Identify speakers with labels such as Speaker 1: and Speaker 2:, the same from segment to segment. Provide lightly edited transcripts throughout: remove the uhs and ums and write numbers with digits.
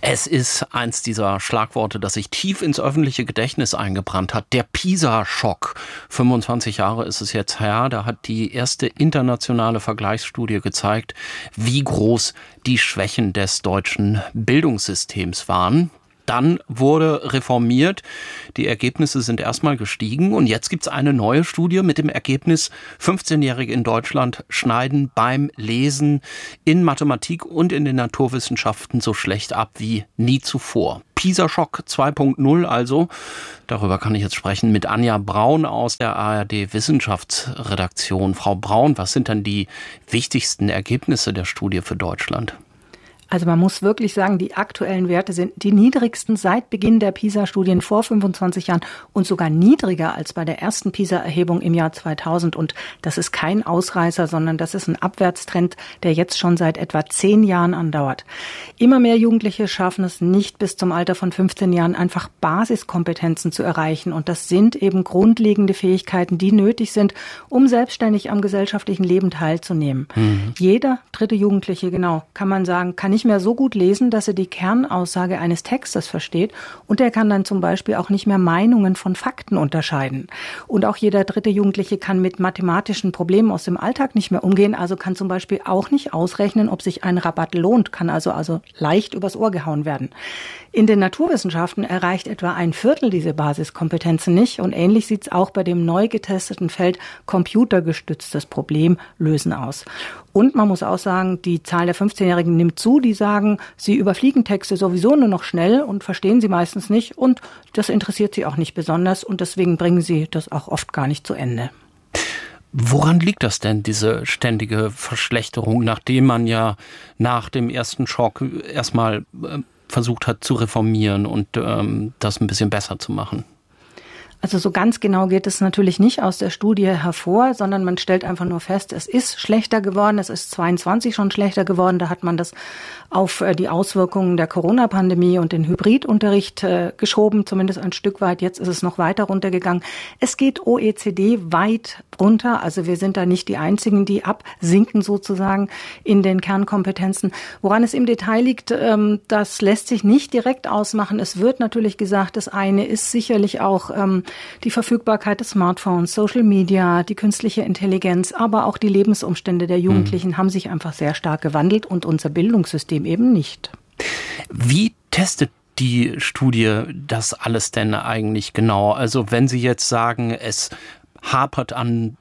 Speaker 1: Es ist eins dieser Schlagworte, das sich tief ins öffentliche Gedächtnis eingebrannt hat. Der PISA-Schock. 25 Jahre ist es jetzt her. Da hat die erste internationale Vergleichsstudie gezeigt, wie groß die Schwächen des deutschen Bildungssystems waren. Dann wurde reformiert. Die Ergebnisse sind erstmal gestiegen. Und jetzt gibt es eine neue Studie mit dem Ergebnis, 15-Jährige in Deutschland schneiden beim Lesen in Mathematik und in den Naturwissenschaften so schlecht ab wie nie zuvor. PISA-Schock 2.0 also. Darüber kann ich jetzt sprechen mit Anja Braun aus der ARD-Wissenschaftsredaktion. Frau Braun, was sind denn die wichtigsten Ergebnisse der Studie für Deutschland?
Speaker 2: Also man muss wirklich sagen, die aktuellen Werte sind die niedrigsten seit Beginn der PISA-Studien vor 25 Jahren und sogar niedriger als bei der ersten PISA-Erhebung im Jahr 2000. Und das ist kein Ausreißer, sondern das ist ein Abwärtstrend, der jetzt schon seit etwa 10 Jahren andauert. Immer mehr Jugendliche schaffen es nicht bis zum Alter von 15 Jahren einfach Basiskompetenzen zu erreichen. Und das sind eben grundlegende Fähigkeiten, die nötig sind, um selbstständig am gesellschaftlichen Leben teilzunehmen. Jeder dritte Jugendliche, genau, kann man sagen, kann nicht mehr so gut lesen, dass er die Kernaussage eines Textes versteht, und er kann dann zum Beispiel auch nicht mehr Meinungen von Fakten unterscheiden. Und auch jeder dritte Jugendliche kann mit mathematischen Problemen aus dem Alltag nicht mehr umgehen, also kann zum Beispiel auch nicht ausrechnen, ob sich ein Rabatt lohnt, kann also leicht übers Ohr gehauen werden. In den Naturwissenschaften erreicht etwa ein Viertel diese Basiskompetenzen nicht, und ähnlich sieht es auch bei dem neu getesteten Feld computergestütztes Problemlösen aus. Und man muss auch sagen, die Zahl der 15-Jährigen nimmt zu, die sagen, sie überfliegen Texte sowieso nur noch schnell und verstehen sie meistens nicht, und das interessiert sie auch nicht besonders, und deswegen bringen sie das auch oft gar nicht zu Ende.
Speaker 1: Woran liegt das denn, diese ständige Verschlechterung, nachdem man ja nach dem ersten Schock erstmal versucht hat zu reformieren und das ein bisschen besser zu machen?
Speaker 2: Also so ganz genau geht es natürlich nicht aus der Studie hervor, sondern man stellt einfach nur fest, es ist schlechter geworden, es ist 22 schon schlechter geworden. Da hat man das auf die Auswirkungen der Corona-Pandemie und den Hybridunterricht geschoben, zumindest ein Stück weit. Jetzt ist es noch weiter runtergegangen. Es geht OECD weit runter, also wir sind da nicht die Einzigen, die absinken sozusagen in den Kernkompetenzen. Woran es im Detail liegt, das lässt sich nicht direkt ausmachen. Es wird natürlich gesagt, das eine ist sicherlich auch die Verfügbarkeit des Smartphones, Social Media, die künstliche Intelligenz, aber auch die Lebensumstände der Jugendlichen haben sich einfach sehr stark gewandelt und unser Bildungssystem eben nicht.
Speaker 1: Wie testet die Studie das alles denn eigentlich genau? Also wenn Sie jetzt sagen, es hapert an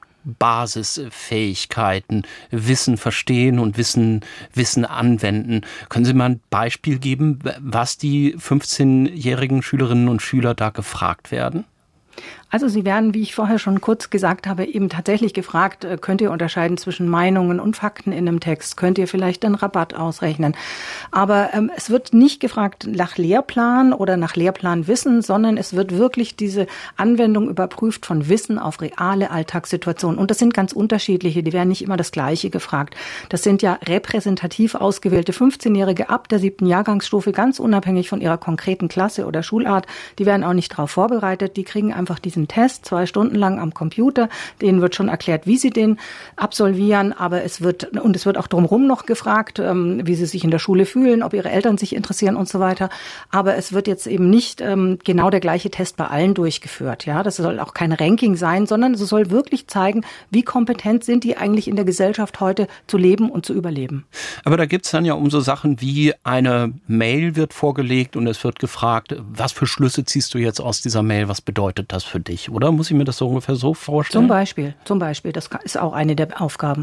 Speaker 1: Basisfähigkeiten, Wissen verstehen und Wissen anwenden. Können Sie mal ein Beispiel geben, was die 15-jährigen Schülerinnen und Schüler da gefragt werden?
Speaker 2: Also Sie werden, wie ich vorher schon kurz gesagt habe, eben tatsächlich gefragt, könnt ihr unterscheiden zwischen Meinungen und Fakten in einem Text? Könnt ihr vielleicht einen Rabatt ausrechnen? Aber es wird nicht gefragt nach Lehrplan oder nach Lehrplanwissen, sondern es wird wirklich diese Anwendung überprüft von Wissen auf reale Alltagssituationen. Und das sind ganz unterschiedliche, die werden nicht immer das Gleiche gefragt. Das sind ja repräsentativ ausgewählte 15-Jährige ab der 7. Jahrgangsstufe, ganz unabhängig von ihrer konkreten Klasse oder Schulart. Die werden auch nicht darauf vorbereitet, die kriegen einfach diesen Test 2 Stunden lang am Computer. Denen wird schon erklärt, wie sie den absolvieren, aber es wird auch drumherum noch gefragt, wie sie sich in der Schule fühlen, ob ihre Eltern sich interessieren und so weiter. Aber es wird jetzt eben nicht genau der gleiche Test bei allen durchgeführt. Ja, das soll auch kein Ranking sein, sondern es soll wirklich zeigen, wie kompetent sind die eigentlich in der Gesellschaft heute zu leben und zu überleben.
Speaker 1: Aber da gibt es dann ja um so Sachen wie eine Mail wird vorgelegt und es wird gefragt, was für Schlüsse ziehst du jetzt aus dieser Mail, was bedeutet das für dich? Oder muss ich mir das so ungefähr so vorstellen?
Speaker 2: Zum Beispiel, das ist auch eine der Aufgaben.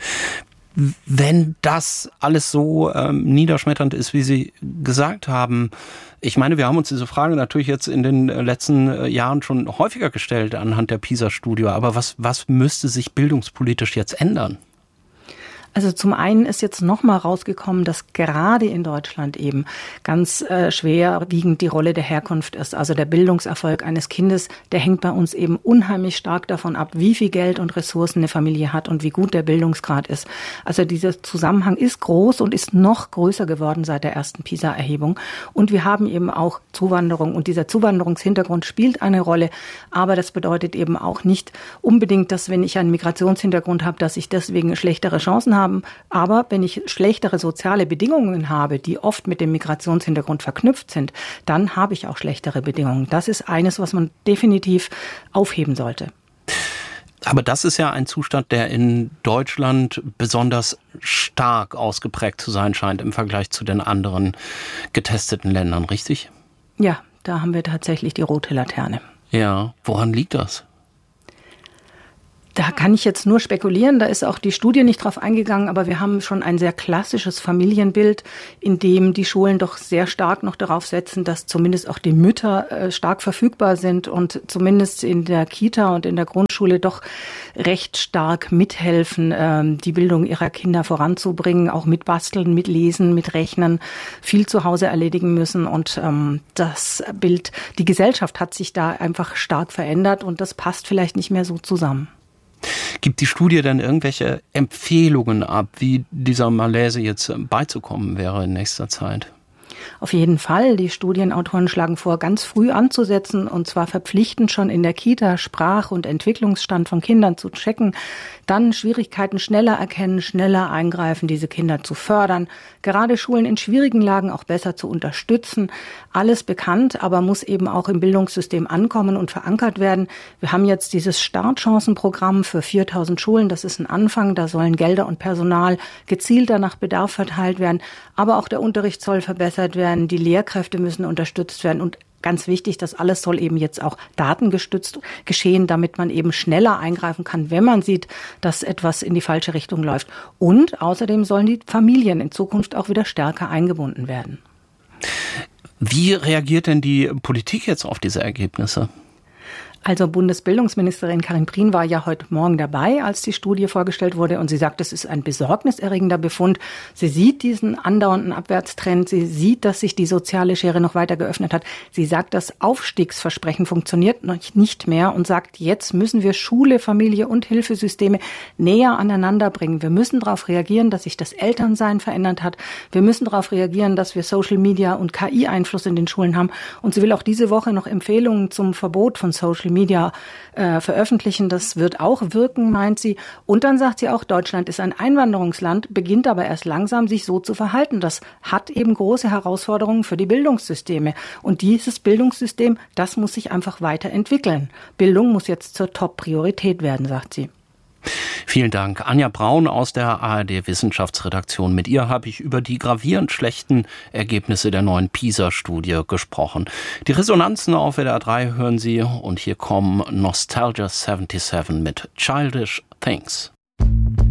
Speaker 1: Wenn das alles so niederschmetternd ist, wie Sie gesagt haben, ich meine, wir haben uns diese Frage natürlich jetzt in den letzten Jahren schon häufiger gestellt anhand der PISA-Studie, aber was müsste sich bildungspolitisch jetzt ändern?
Speaker 2: Also zum einen ist jetzt nochmal rausgekommen, dass gerade in Deutschland eben ganz schwerwiegend die Rolle der Herkunft ist. Also der Bildungserfolg eines Kindes, der hängt bei uns eben unheimlich stark davon ab, wie viel Geld und Ressourcen eine Familie hat und wie gut der Bildungsgrad ist. Also dieser Zusammenhang ist groß und ist noch größer geworden seit der ersten PISA-Erhebung. Und wir haben eben auch Zuwanderung und dieser Zuwanderungshintergrund spielt eine Rolle. Aber das bedeutet eben auch nicht unbedingt, dass wenn ich einen Migrationshintergrund habe, dass ich deswegen schlechtere Chancen haben. Aber wenn ich schlechtere soziale Bedingungen habe, die oft mit dem Migrationshintergrund verknüpft sind, dann habe ich auch schlechtere Bedingungen. Das ist eines, was man definitiv aufheben sollte.
Speaker 1: Aber das ist ja ein Zustand, der in Deutschland besonders stark ausgeprägt zu sein scheint im Vergleich zu den anderen getesteten Ländern, richtig?
Speaker 2: Ja, da haben wir tatsächlich die rote Laterne.
Speaker 1: Ja, woran liegt das?
Speaker 2: Da kann ich jetzt nur spekulieren, da ist auch die Studie nicht drauf eingegangen, aber wir haben schon ein sehr klassisches Familienbild, in dem die Schulen doch sehr stark noch darauf setzen, dass zumindest auch die Mütter stark verfügbar sind und zumindest in der Kita und in der Grundschule doch recht stark mithelfen, die Bildung ihrer Kinder voranzubringen, auch mit Basteln, mit Lesen, mit Rechnen, viel zu Hause erledigen müssen. Und das Bild, die Gesellschaft hat sich da einfach stark verändert und das passt vielleicht nicht mehr so zusammen.
Speaker 1: Gibt die Studie denn irgendwelche Empfehlungen ab, wie dieser Malaise jetzt beizukommen wäre in nächster Zeit?
Speaker 2: Auf jeden Fall. Die Studienautoren schlagen vor, ganz früh anzusetzen und zwar verpflichtend schon in der Kita Sprach- und Entwicklungsstand von Kindern zu checken, dann Schwierigkeiten schneller erkennen, schneller eingreifen, diese Kinder zu fördern, gerade Schulen in schwierigen Lagen auch besser zu unterstützen. Alles bekannt, aber muss eben auch im Bildungssystem ankommen und verankert werden. Wir haben jetzt dieses Startchancenprogramm für 4.000 Schulen. Das ist ein Anfang. Da sollen Gelder und Personal gezielter nach Bedarf verteilt werden. Aber auch der Unterricht soll verbessert werden. Die Lehrkräfte müssen unterstützt werden. Und ganz wichtig, das alles soll eben jetzt auch datengestützt geschehen, damit man eben schneller eingreifen kann, wenn man sieht, dass etwas in die falsche Richtung läuft. Und außerdem sollen die Familien in Zukunft auch wieder stärker eingebunden werden.
Speaker 1: Wie reagiert denn die Politik jetzt auf diese Ergebnisse?
Speaker 2: Also Bundesbildungsministerin Karin Prien war ja heute Morgen dabei, als die Studie vorgestellt wurde. Und sie sagt, es ist ein besorgniserregender Befund. Sie sieht diesen andauernden Abwärtstrend. Sie sieht, dass sich die soziale Schere noch weiter geöffnet hat. Sie sagt, das Aufstiegsversprechen funktioniert noch nicht mehr und sagt, jetzt müssen wir Schule, Familie und Hilfesysteme näher aneinander bringen. Wir müssen darauf reagieren, dass sich das Elternsein verändert hat. Wir müssen darauf reagieren, dass wir Social Media und KI-Einfluss in den Schulen haben. Und sie will auch diese Woche noch Empfehlungen zum Verbot von Social Media veröffentlichen. Das wird auch wirken, meint sie. Und dann sagt sie auch, Deutschland ist ein Einwanderungsland, beginnt aber erst langsam, sich so zu verhalten. Das hat eben große Herausforderungen für die Bildungssysteme. Und dieses Bildungssystem, das muss sich einfach weiterentwickeln. Bildung muss jetzt zur Top-Priorität werden, sagt sie.
Speaker 1: Vielen Dank. Anja Braun aus der ARD-Wissenschaftsredaktion. Mit ihr habe ich über die gravierend schlechten Ergebnisse der neuen PISA-Studie gesprochen. Die Resonanzen auf WDR 3 hören Sie und hier kommen Nostalgia 77 mit Childish Things.